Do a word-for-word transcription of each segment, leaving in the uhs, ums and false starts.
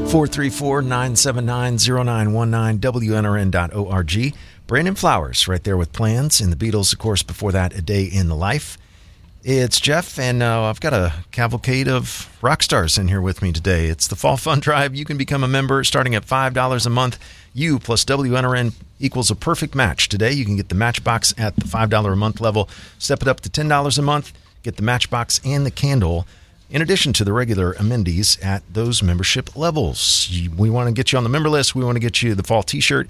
four three four, nine seven nine, zero nine one nine, W N R N dot org. Brandon Flowers right there with Plans. And the Beatles, of course, before that, A Day in the Life. It's Jeff, and uh, I've got a cavalcade of rock stars in here with me today. It's the Fall Fun Drive. You can become a member starting at five dollars a month. You plus W N R N equals a perfect match. Today, you can get the Matchbox at the five dollars a month level. Step it up to ten dollars a month. Get the Matchbox and the candle, in addition to the regular amenities at those membership levels. We want to get you on the member list. We want to get you the fall t-shirt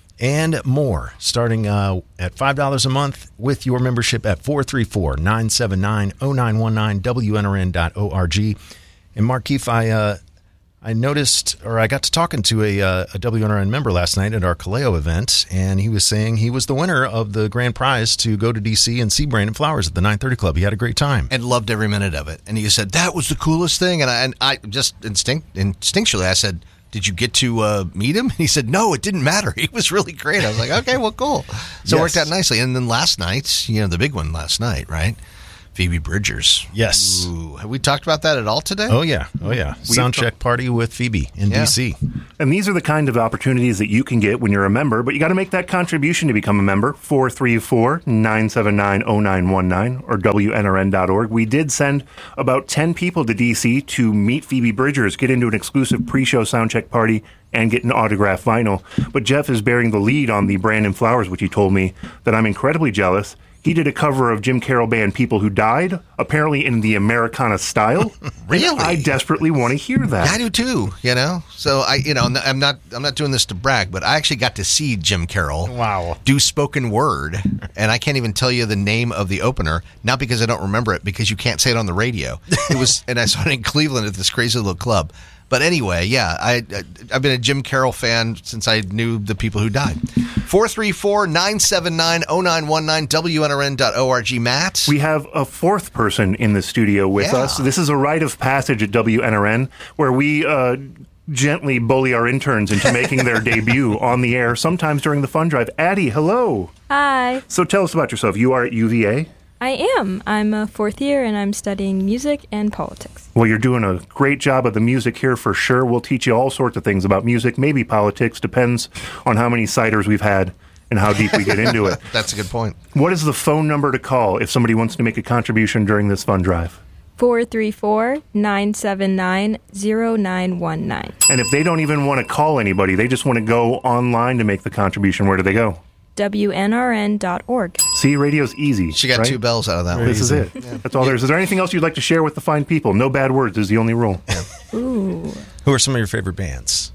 and more, starting uh, at five dollars a month with your membership at four three four, nine seven nine, zero nine one nine, W N R N dot org. And Mark Keefe, I, uh, I noticed, or I got to talking to a, uh, a W N R N member last night at our Kaleo event, and he was saying he was the winner of the grand prize to go to D C and see Brandon Flowers at the nine thirty Club. He had a great time. And loved every minute of it. And he said, that was the coolest thing. And I, and I just instinct, instinctually, I said, did you get to uh, meet him? And he said, no, it didn't matter. He was really great. I was like, okay, well, cool. So yes. It worked out nicely. And then last night, you know, the big one last night, right? Phoebe Bridgers. Yes. Ooh, have we talked about that at all today? Oh, yeah. Oh, yeah. Sound check party with Phoebe in yeah. D C. And these are the kind of opportunities that you can get when you're a member, but you got to make that contribution to become a member. four three four, nine seven nine, zero nine one nine or W N R N dot org. We did send about ten people to D C to meet Phoebe Bridgers, get into an exclusive pre-show sound check party, and get an autographed vinyl. But Jeff is bearing the lead on the Brandon Flowers, which he told me that I'm incredibly jealous. He did a cover of Jim Carroll band People Who Died, apparently in the Americana style. Really? I desperately want to hear that. Yeah, I do too, you know. So I you know, I'm not I'm not doing this to brag, but I actually got to see Jim Carroll wow. do spoken word, and I can't even tell you the name of the opener, not because I don't remember it, because you can't say it on the radio. It was and I saw it in Cleveland at this crazy little club. But anyway, yeah, I, I've been a Jim Carroll fan since I knew the People Who Died. four three four, nine seven nine, zero nine one nine, W N R N dot org. Matt? We have a fourth person in the studio with yeah. us. This is a rite of passage at W N R N, where we uh, gently bully our interns into making their debut on the air, sometimes during the fun drive. Addie, hello. Hi. So tell us about yourself. You are at U V A? I am. I'm a fourth year, and I'm studying music and politics. Well, you're doing a great job of the music here for sure. We'll teach you all sorts of things about music, maybe politics, depends on how many ciders we've had and how deep we get into it. That's a good point. What is the phone number to call if somebody wants to make a contribution during this fun drive? four three four, nine seven nine, zero nine one nine. And if they don't even want to call anybody, they just want to go online to make the contribution, where do they go? W N R N dot org. See, radio's easy. She got right? two bells out of that one. This is it. Yeah. That's all there is. Is there anything else you'd like to share with the fine people? No bad words is the only rule. Yeah. Ooh. Who are some of your favorite bands?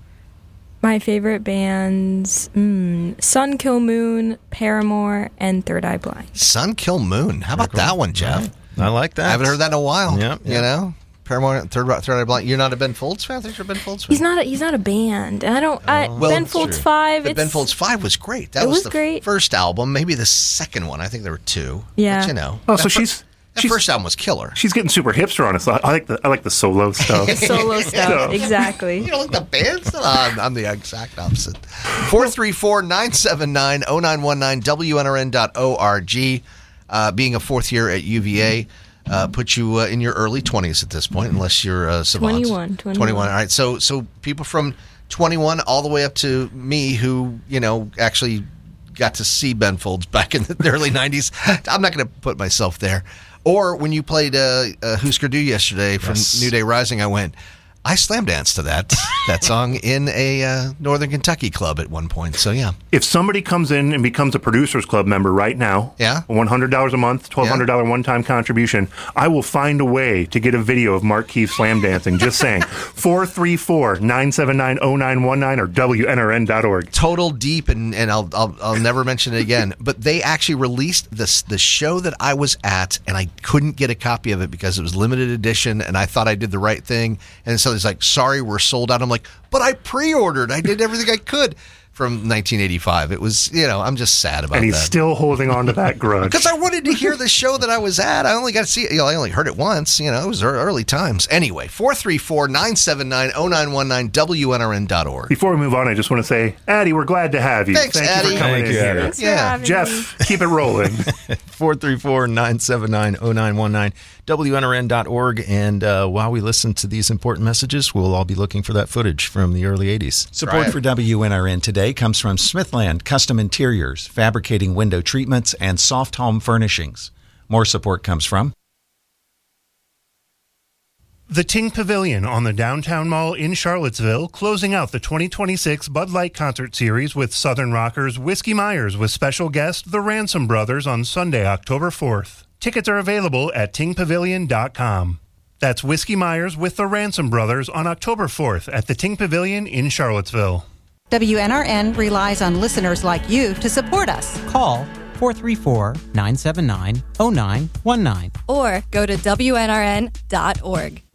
My favorite bands, mm, Sun Kill Moon, Paramore, and Third Eye Blind. Sun Kill Moon. How about that one, Jeff? Right. I like that. I haven't heard that in a while. Yep, yep. You know? Paramore, Third, Third Eye Blind. You're not a Ben Folds fan? I think you're a Ben Folds fan. He's not a, he's not a band. And I don't, I, Well, Ben Folds true. five. But it's, Ben Folds five was great. That It was, was the great. first album, maybe the second one. I think there were two. Yeah. But, you know. Oh, that so fir- she's That she's, first album was killer. she's getting super hipster on us. I like the I like the solo stuff. solo stuff, exactly. You don't like the band stuff? I'm, I'm the exact opposite. four three four, nine seven nine, zero nine one nine, W N R N dot org. Uh, being a fourth year at U V A uh, puts you uh, in your early twenties at this point, unless you're a savant. twenty-one, twenty-one. twenty-one. All right. So, so people from twenty-one all the way up to me who, you know, actually got to see Ben Folds back in the early nineties. I'm not going to put myself there. Or when you played uh, uh, Husker Du yesterday from Yes. New Day Rising, I went, I slam danced to that that song in a uh, Northern Kentucky club at one point. So, yeah. If somebody comes in and becomes a Producers Club member right now, Yeah. one hundred dollars a month, twelve hundred dollars Yeah. one-time contribution, I will find a way to get a video of Mark Keefe slam dancing. Just saying. four three four, nine seven nine, zero nine one nine or W N R N dot org. Total deep, and, and I'll, I'll I'll never mention it again. But they actually released this the show that I was at, and I couldn't get a copy of it because it was limited edition, and I thought I did the right thing. And so it's like, sorry, we're sold out. I'm like, but I pre-ordered. I did everything I could. from nineteen eighty-five. It was, you know, I'm just sad about And he's that. still holding on to that grudge. Because I wanted to hear the show that I was at. I only got to see it. You know, I only heard it once. You know, it was ear- early times. Anyway, four three four, nine seven nine, zero nine one nine, W N R N dot org. Before we move on, I just want to say, Addie, we're glad to have you. Thanks, Thank Addie. you for coming Thank in you, here. Addie. Thanks for Yeah. having me. Jeff, keep it rolling. four three four, nine seven nine, zero nine one nine, W N R N dot org. And uh, while we listen to these important messages, we'll all be looking for that footage from the early eighties. Support Right. for W N R N today comes from Smithland Custom Interiors, fabricating window treatments and soft home furnishings. More support comes from The Ting Pavilion on the Downtown Mall in Charlottesville, closing out the twenty twenty-six Bud Light Concert Series with Southern rockers Whiskey Myers with special guest The Ransom Brothers on Sunday, October fourth. Tickets are available at ting pavilion dot com. That's Whiskey Myers with The Ransom Brothers on October fourth at the Ting Pavilion in Charlottesville. W N R N relies on listeners like you to support us. Call four three four, nine seven nine, zero nine one nine. Or go to W N R N dot org.